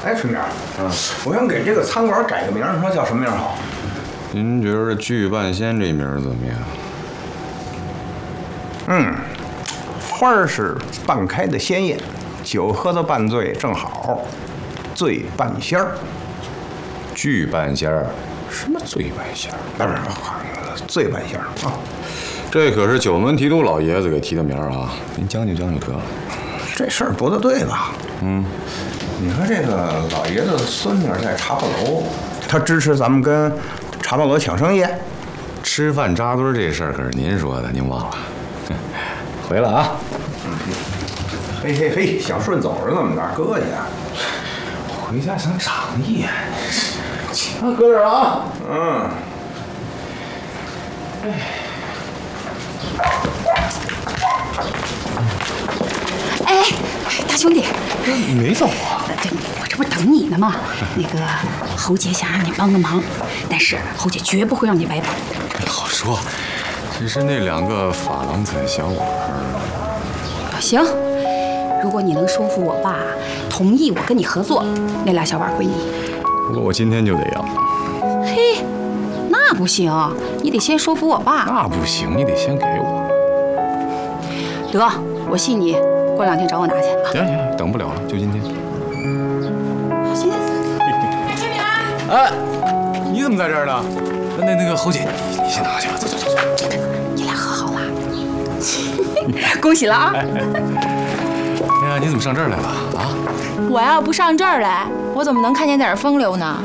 哎，春明，我想给这个餐馆改个名，你说叫什么名好？ 您觉得聚半仙这名怎么样？ 花儿是半开的鲜艳，酒喝到半醉正好，醉半仙儿。 聚半仙儿？什么醉半仙儿？ 不是，醉半仙儿啊！ 这可是九门提督老爷子给提的名啊，您将就将就得了。 这事儿不大对吧？你说这个老爷子孙女在茶宝楼，他支持咱们跟茶宝楼抢生意， 吃饭扎堆这事儿可是您说的，您忘了？回来啊！ 嘿嘿嘿，想顺走着怎么着？搁下。 回家想长意，搁这儿啊！ 哎，大兄弟， 你没走啊？ 对，我这不等你呢吗？那个侯姐想让你帮个忙，但是侯姐绝不会让你白帮。 好说，只是那2个珐琅彩小碗儿。 行，如果你能说服我爸同意我跟你合作，那俩小碗归你。 不过我今天就得要。 嘿，那不行，你得先说服我爸。 那不行，你得先给我。 得，我信你，过2天找我拿去啊。 行，等不了了，就今天。 行。 春明， 哎，你怎么在这儿呢？那个侯姐，你先拿去吧，走。 你俩和好了，恭喜了啊！ 哎呀，你怎么上这儿来了啊？ 我要不上这儿来，我怎么能看见点风流呢？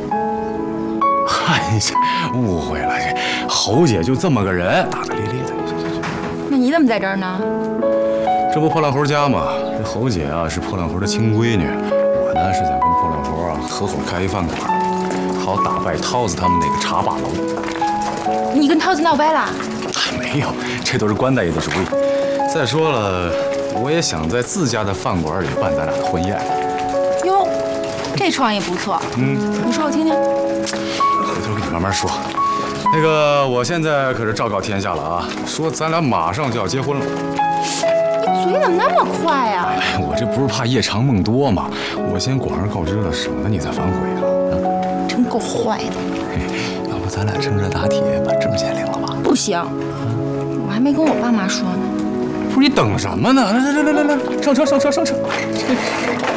嗨，误会了，这侯姐就这么个人，大大咧咧的。 那你怎么在这儿呢？ 这不破烂猴家吗？这侯姐啊是破烂猴的亲闺女，我呢是想跟破烂猴啊合伙开一饭馆，好打败涛子他们那个茶把楼。 你跟涛子闹掰了？ 还没有，这都是关大爷的主意。再说了，我也想在自家的饭馆里办咱俩的婚宴。 哟，这创意不错。你说我听听。 回头跟你慢慢说。那个，我现在可是昭告天下了啊，说咱俩马上就要结婚了。 你嘴怎么那么快呀？ 哎，我这不是怕夜长梦多吗？我先广而告之了，省得你再反悔了。 真够坏的。 要不咱俩趁热打铁，把证先领了吧？ 不行，我还没跟我爸妈说呢。 不是你等什么呢？来，上车！